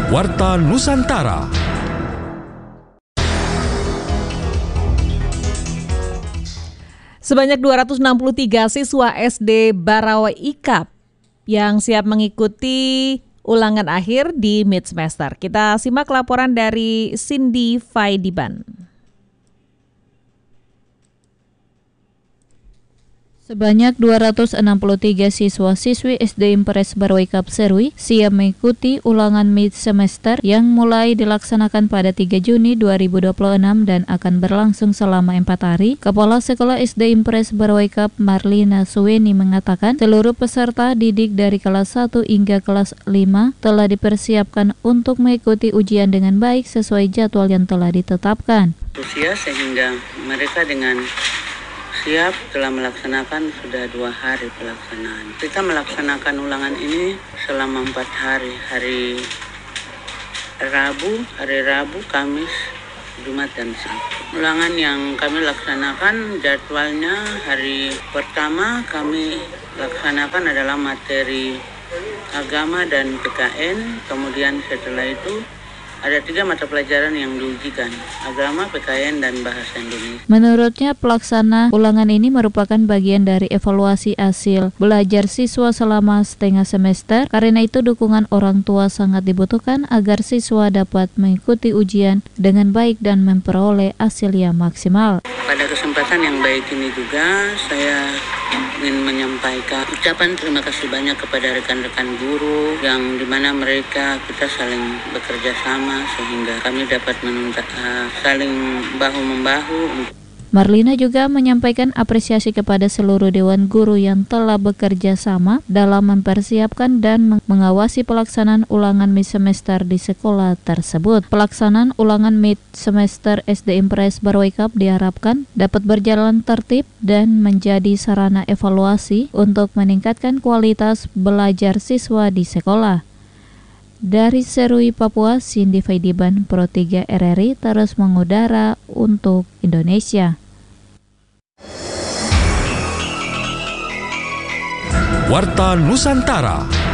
Warta Nusantara. Sebanyak 263 siswa SD Barawai IKAP yang siap mengikuti ulangan akhir di mid semester. Kita simak laporan dari Cindy Faidiban. Sebanyak 263 siswa-siswi SD Impres Barawai IKAP Serui siap mengikuti ulangan mid semester yang mulai dilaksanakan pada 3 Juni 2026 dan akan berlangsung selama 4 hari. Kepala Sekolah SD Impres Barawai IKAP Marlina Suweni mengatakan seluruh peserta didik dari kelas 1 hingga kelas 5 telah dipersiapkan untuk mengikuti ujian dengan baik sesuai jadwal yang telah ditetapkan. Usia sehingga mereka dengan siap telah melaksanakan sudah 2 hari pelaksanaan. Kita melaksanakan ulangan ini selama 4 hari. Hari Rabu, Kamis, Jumat, dan Sabtu. Ulangan yang kami laksanakan jadwalnya hari pertama kami laksanakan adalah materi agama dan PKN. Kemudian setelah itu ada 3 mata pelajaran yang diujikan, agama, PKN, dan bahasa Indonesia. Menurutnya, pelaksana ulangan ini merupakan bagian dari evaluasi hasil belajar siswa selama setengah semester. Karena itu, dukungan orang tua sangat dibutuhkan agar siswa dapat mengikuti ujian dengan baik dan memperoleh hasil yang maksimal. Pada kesempatan yang baik ini juga, saya ingin menyampaikan ucapan terima kasih banyak kepada rekan-rekan guru yang dimana mereka kita saling bekerja sama sehingga kami dapat saling bahu-membahu. Marlina juga menyampaikan apresiasi kepada seluruh Dewan Guru yang telah bekerja sama dalam mempersiapkan dan mengawasi pelaksanaan ulangan mid semester di sekolah tersebut. Pelaksanaan ulangan mid semester SD Impres Barawai IKAP diharapkan dapat berjalan tertib dan menjadi sarana evaluasi untuk meningkatkan kualitas belajar siswa di sekolah. Dari Serui, Papua, Cindy Faidiban, Pro 3 RRI terus mengudara untuk Indonesia. Warta Nusantara.